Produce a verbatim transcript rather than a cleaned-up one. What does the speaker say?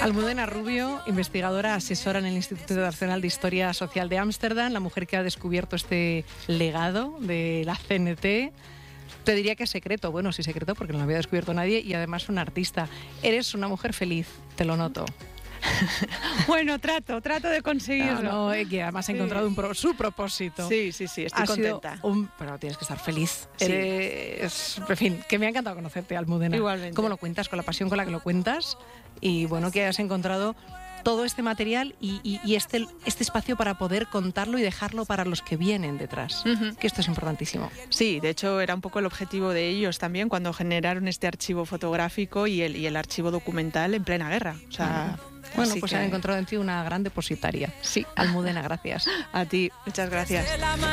Almudena Rubio, investigadora, asesora en el Instituto Nacional de Historia Social de Ámsterdam, la mujer que ha descubierto este legado de la C N T. Te diría que es secreto, bueno, sí secreto porque no lo había descubierto nadie, y además una artista. Eres una mujer feliz, te lo noto. Bueno, trato, trato de conseguirlo. No, no, que además ha encontrado un pro, su propósito. Sí, sí, sí, estoy ha contenta. Un, pero tienes que estar feliz. Sí. Eres, en fin, que me ha encantado conocerte, Almudena. Igualmente. Cómo lo cuentas, con la pasión con la que lo cuentas, y bueno, que has encontrado todo este material y, y, y este, este espacio para poder contarlo y dejarlo para los que vienen detrás, uh-huh. que esto es importantísimo. Sí, de hecho era un poco el objetivo de ellos también cuando generaron este archivo fotográfico y el, y el archivo documental en plena guerra. O sea, uh-huh. Bueno, pues que... han encontrado en ti una gran depositaria. Sí. Almudena, gracias. A ti, muchas gracias.